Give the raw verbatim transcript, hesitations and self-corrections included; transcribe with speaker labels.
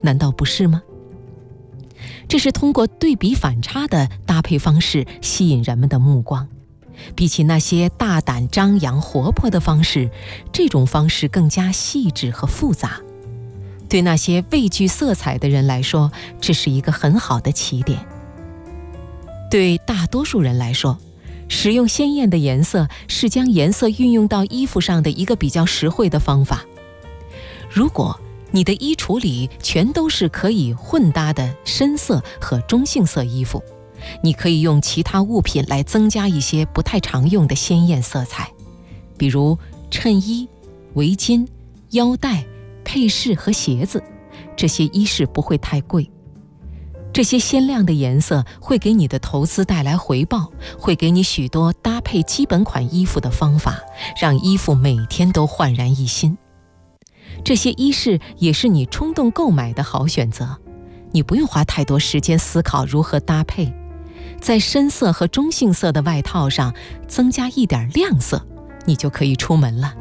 Speaker 1: 难道不是吗？这是通过对比反差的搭配方式吸引人们的目光。比起那些大胆张扬活泼的方式，这种方式更加细致和复杂。对那些畏惧色彩的人来说，这是一个很好的起点。对大多数人来说，使用鲜艳的颜色是将颜色运用到衣服上的一个比较实惠的方法。如果你的衣橱里全都是可以混搭的深色和中性色衣服，你可以用其他物品来增加一些不太常用的鲜艳色彩，比如衬衣、围巾、腰带、配饰和鞋子，这些衣饰不会太贵。这些鲜亮的颜色会给你的投资带来回报，会给你许多搭配基本款衣服的方法，让衣服每天都焕然一新。这些衣饰也是你冲动购买的好选择，你不用花太多时间思考如何搭配。在深色和中性色的外套上增加一点亮色，你就可以出门了。